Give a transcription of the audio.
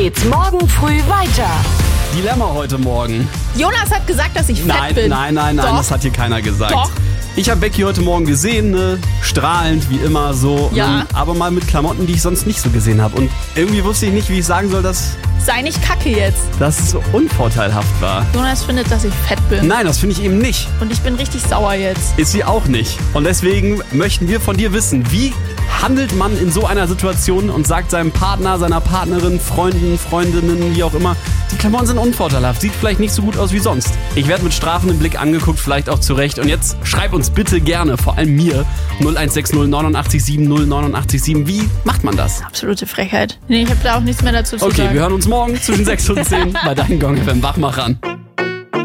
geht's morgen früh weiter. Dilemma heute Morgen. Jonas hat gesagt, dass ich fett bin. Nein, Doch. das hat hier keiner gesagt. Doch. Ich habe Becky heute Morgen gesehen, ne? Strahlend wie immer so, Ja. aber mal mit Klamotten, die ich sonst nicht so gesehen habe. Und irgendwie wusste ich nicht, wie ich sagen soll, dass Sei nicht kacke jetzt. das so unvorteilhaft war. Jonas findet, dass ich fett bin. Nein, das finde ich eben nicht. Und ich bin richtig sauer jetzt. Ist sie auch nicht. Und deswegen möchten wir von dir wissen, wie handelt man in so einer Situation und sagt seinem Partner, seiner Partnerin, Freunden, Freundinnen, wie auch immer, die Klamotten sind unvorteilhaft, sieht vielleicht nicht so gut aus wie sonst. Ich werde mit strafendem Blick angeguckt, vielleicht auch zurecht. Und jetzt schreib uns bitte gerne, vor allem mir, 0160 89 7 089 7. Wie macht man das? Absolute Frechheit. Nee, ich habe da auch nichts mehr dazu zu Okay, sagen. wir hören uns morgen zwischen 6 und 10 bei deinen Gong FM Wachmachern.